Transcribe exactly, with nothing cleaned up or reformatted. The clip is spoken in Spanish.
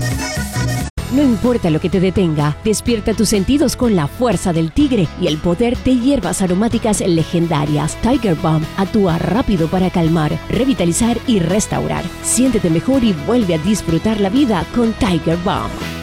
No importa lo que te detenga, despierta tus sentidos con la fuerza del tigre y el poder de hierbas aromáticas legendarias. Tiger Balm actúa rápido para calmar, revitalizar y restaurar. Siéntete mejor y vuelve a disfrutar la vida con Tiger Balm.